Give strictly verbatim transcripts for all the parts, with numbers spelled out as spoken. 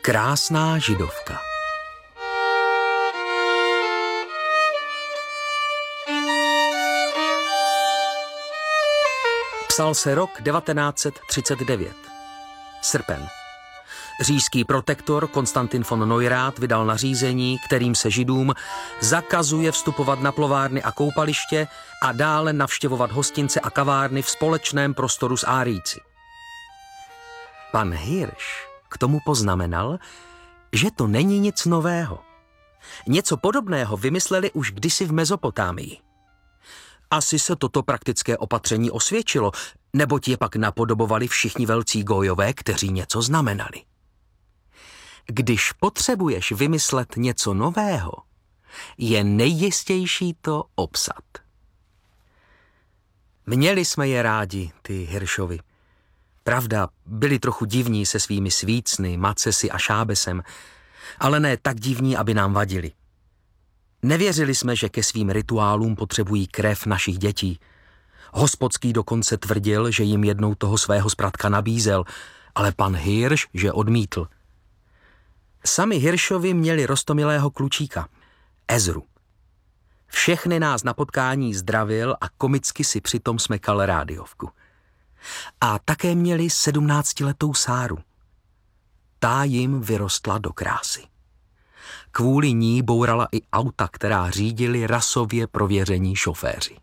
Krásná židovka. Psal se rok devatenáct set třicet devět. Srpen. Říšský protektor Konstantin von Neurath vydal nařízení, kterým se Židům zakazuje vstupovat na plovárny a koupaliště a dále navštěvovat hostince a kavárny v společném prostoru s Árijci. Pan Hirsch k tomu poznamenal, že to není nic nového. Něco podobného vymysleli už kdysi v Mezopotámii. Asi se toto praktické opatření osvědčilo, neboť je pak napodobovali všichni velcí gojové, kteří něco znamenali. Když potřebuješ vymyslet něco nového, je nejjistější to obsat. Měli jsme je rádi, ty Hiršovi. Pravda, byli trochu divní se svými svícny, macesy a šábesem, ale ne tak divní, aby nám vadili. Nevěřili jsme, že ke svým rituálům potřebují krev našich dětí. Hospodský dokonce tvrdil, že jim jednou toho svého spratka nabízel, ale pan Hirsch, že odmítl. Sami Hiršovi měli roztomilého klučíka, Ezru. Všechny nás na potkání zdravil a komicky si přitom smekal rádiovku. A také měli sedmnáctiletou Sáru. Ta jim vyrostla do krásy. Kvůli ní bourala i auta, která řídili rasově prověření šoféři.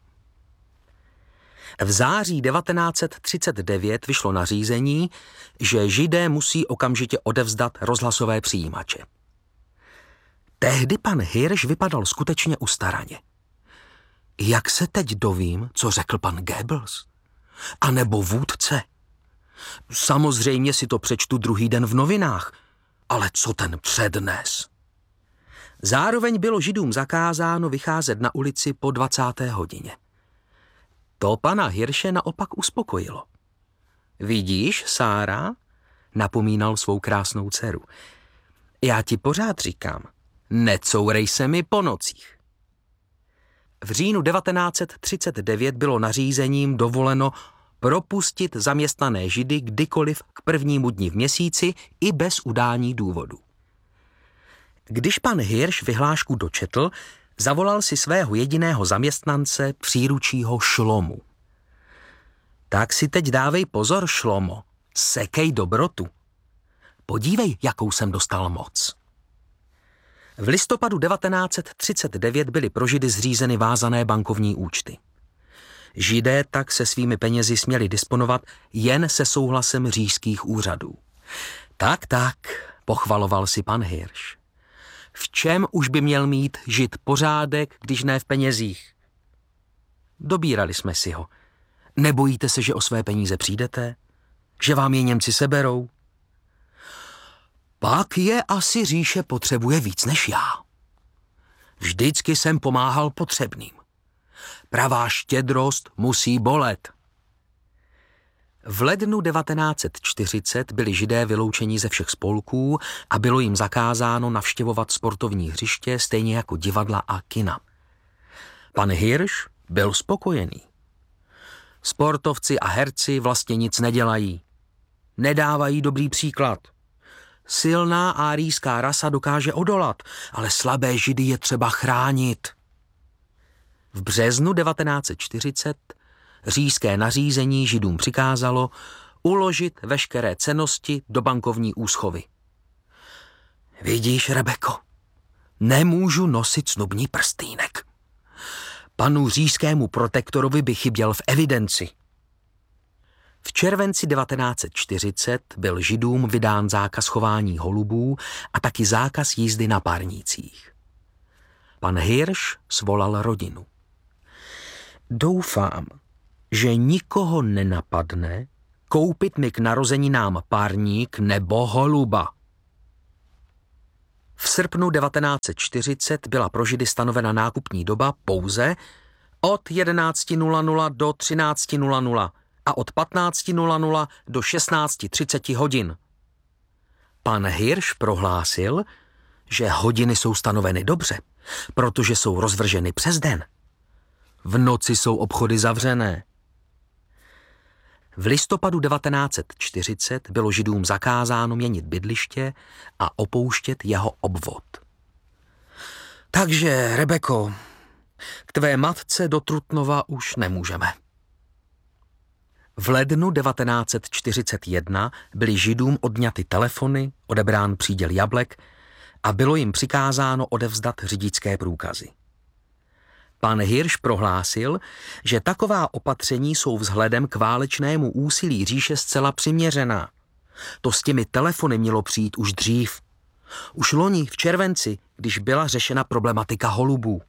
V září devatenáct set třicet devět vyšlo nařízení, že Židé musí okamžitě odevzdat rozhlasové přijímače. Tehdy pan Hirsch vypadal skutečně ustaraně. Jak se teď dovím, co řekl pan Goebbels? A nebo vůdce? Samozřejmě si to přečtu druhý den v novinách, ale co ten přednes? Zároveň bylo Židům zakázáno vycházet na ulici po dvacáté hodině. To pana Hirsche naopak uspokojilo. Vidíš, Sára, napomínal svou krásnou dceru, já ti pořád říkám, necourej se mi po nocích. V říjnu devatenáct set třicet devět bylo nařízením dovoleno propustit zaměstnané Židy kdykoliv k prvnímu dni v měsíci i bez udání důvodu. Když pan Hirsch vyhlášku dočetl, zavolal si svého jediného zaměstnance, příručího Šlomu. Tak si teď dávej pozor, Šlomo, sekej dobrotu. Podívej, jakou jsem dostal moc. V listopadu devatenáct set třicet devět byly pro Židy zřízeny vázané bankovní účty. Židé tak se svými penězi směli disponovat jen se souhlasem říšských úřadů. Tak, tak, pochvaloval si pan Hirsch. V čem už by měl mít Žid pořádek, když ne v penězích? Dobírali jsme si ho. Nebojíte se, že o své peníze přijdete? Že vám je Němci seberou? Pak je asi říše potřebuje víc než já. Vždycky jsem pomáhal potřebným. Pravá štědrost musí bolet. V lednu devatenáct set čtyřicet byli Židé vyloučeni ze všech spolků a bylo jim zakázáno navštěvovat sportovní hřiště, stejně jako divadla a kina. Pan Hirsch byl spokojený. Sportovci a herci vlastně nic nedělají. Nedávají dobrý příklad. Silná árijská rasa dokáže odolat, ale slabé Židy je třeba chránit. V březnu devatenáct set čtyřicet říšské nařízení Židům přikázalo uložit veškeré cennosti do bankovní úschovy. Vidíš, Rebeko, nemůžu nosit snubní prstýnek. Panu říšskému protektorovi by chyběl v evidenci. V červenci devatenáct set čtyřicet byl Židům vydán zákaz chování holubů a taky zákaz jízdy na párnících. Pan Hirsch svolal rodinu. Doufám, že nikoho nenapadne koupit mi k narozeninám párník nebo holuba. V srpnu devatenáct set čtyřicet byla pro Židy stanovena nákupní doba pouze od jedenáct hodin do třináct hodin a od patnáct hodin do šestnáct třicet hodin. Pan Hirsch prohlásil, že hodiny jsou stanoveny dobře, protože jsou rozvrženy přes den. V noci jsou obchody zavřené. V listopadu devatenáct set čtyřicet bylo Židům zakázáno měnit bydliště a opouštět jeho obvod. Takže, Rebeko, k tvé matce do Trutnova už nemůžeme. V lednu devatenáct set čtyřicet jedna byly Židům odňaty telefony, odebrán příděl jablek a bylo jim přikázáno odevzdat řidičské průkazy. Pan Hirsch prohlásil, že taková opatření jsou vzhledem k válečnému úsilí říše zcela přiměřená. To s těmi telefony mělo přijít už dřív. Už loni v červenci, když byla řešena problematika holubů.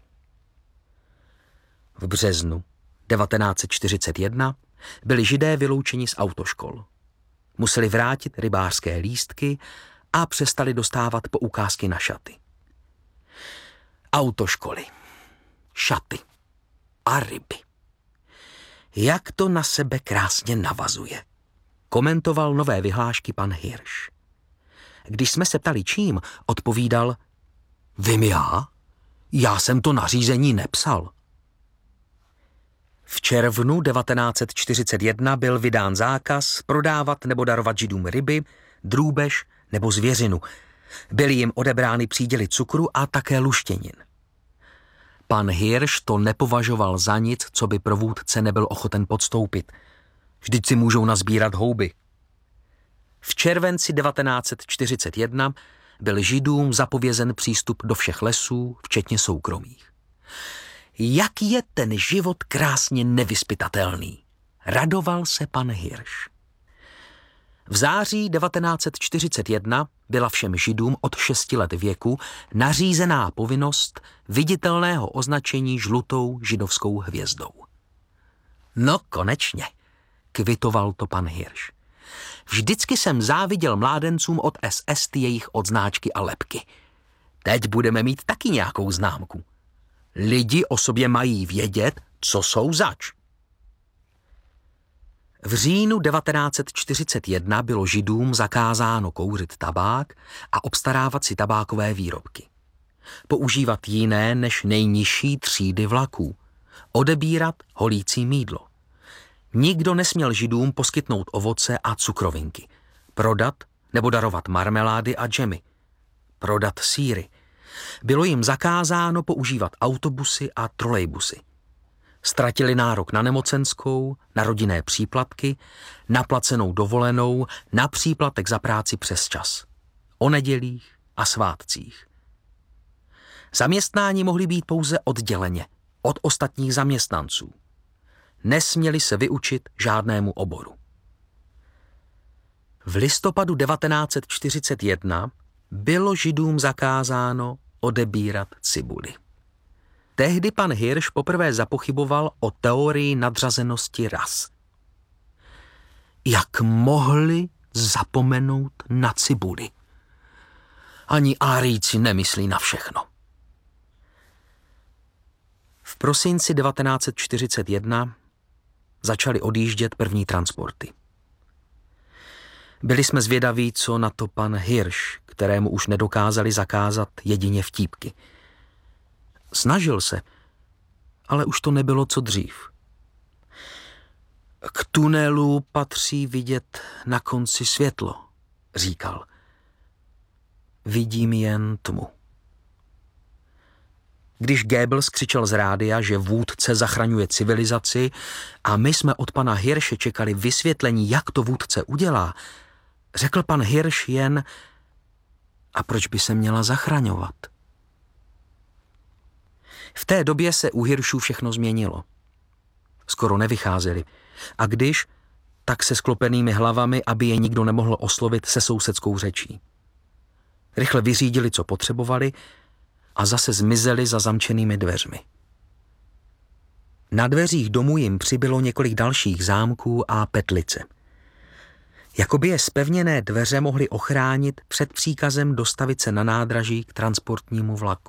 V březnu devatenáct set čtyřicet jedna byli Židé vyloučeni z autoškol. Museli vrátit rybářské lístky a přestali dostávat poukázky na šaty. Autoškoly, šaty a ryby. Jak to na sebe krásně navazuje, komentoval nové vyhlášky pan Hirsch. Když jsme se ptali čím, odpovídal: Vím já? Já jsem to nařízení nepsal. V červnu devatenáct set čtyřicet jedna byl vydán zákaz prodávat nebo darovat Židům ryby, drůbež nebo zvěřinu. Byly jim odebrány příděly cukru a také luštěnin. Pan Hirsch to nepovažoval za nic, co by pro vůdce nebyl ochoten podstoupit. Vždyť si můžou nazbírat houby. V červenci devatenáct set čtyřicet jedna byl Židům zapovězen přístup do všech lesů, včetně soukromých. Jak je ten život krásně nevyzpytatelný, radoval se pan Hirsch. V září devatenáct set čtyřicet jedna byla všem Židům od šesti let věku nařízená povinnost viditelného označení žlutou židovskou hvězdou. No konečně, kvitoval to pan Hirsch. Vždycky jsem záviděl mládencům od S S ty jejich odznáčky a lebky. Teď budeme mít taky nějakou známku. Lidi o sobě mají vědět, co jsou zač. V říjnu devatenáct set čtyřicet jedna bylo Židům zakázáno kouřit tabák a obstarávat si tabákové výrobky. Používat jiné než nejnižší třídy vlaků. Odebírat holící mýdlo. Nikdo nesměl Židům poskytnout ovoce a cukrovinky. Prodat nebo darovat marmelády a džemy. Prodat sýry. Bylo jim zakázáno používat autobusy a trolejbusy. Ztratili nárok na nemocenskou, na rodinné příplatky, na placenou dovolenou, na příplatek za práci přes čas. O nedělích a svátcích. Zaměstnání mohli být pouze odděleně, od ostatních zaměstnanců. Nesměli se vyučit žádnému oboru. V listopadu devatenáct set čtyřicet jedna bylo Židům zakázáno odebírat cibuli. Tehdy pan Hirsch poprvé zapochyboval o teorii nadřazenosti ras. Jak mohli zapomenout na cibuli? Ani Árijci nemyslí na všechno. V prosinci devatenáct set čtyřicet jedna začaly odjíždět první transporty. Byli jsme zvědaví, co na to pan Hirsch, kterému už nedokázali zakázat jedině vtípky. Snažil se, ale už to nebylo co dřív. K tunelu patří vidět na konci světlo, říkal. Vidím jen tmu. Když Goebbels křičel z rádia, že vůdce zachraňuje civilizaci a my jsme od pana Hirsche čekali vysvětlení, jak to vůdce udělá, řekl pan Hirsch jen: a proč by se měla zachraňovat? V té době se u Hirschů všechno změnilo. Skoro nevycházeli. A když, tak se sklopenými hlavami, aby je nikdo nemohl oslovit se sousedskou řečí. Rychle vyřídili, co potřebovali, a zase zmizeli za zamčenými dveřmi. Na dveřích domů jim přibylo několik dalších zámků a petlice. Jakoby je zpevněné dveře mohly ochránit před příkazem dostavit se na nádraží k transportnímu vlaku.